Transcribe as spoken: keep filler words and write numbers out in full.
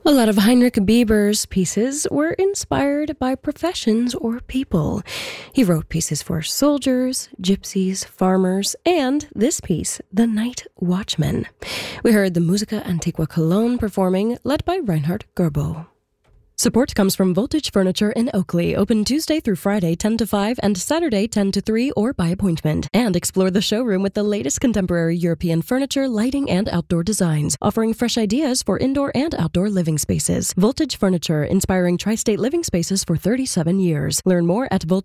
A lot of Heinrich Bieber's pieces were inspired by professions or people. He wrote pieces for soldiers, gypsies, farmers, and this piece, The Night Watchman. We heard the Musica Antiqua Cologne performing, led by Reinhard Gerbo. Support comes from Voltage Furniture in Oakley, open Tuesday through Friday ten to five and Saturday ten to three or by appointment. And explore the showroom with the latest contemporary European furniture, lighting, and outdoor designs, offering fresh ideas for indoor and outdoor living spaces. Voltage Furniture, inspiring tri-state living spaces for thirty-seven years. Learn more at voltage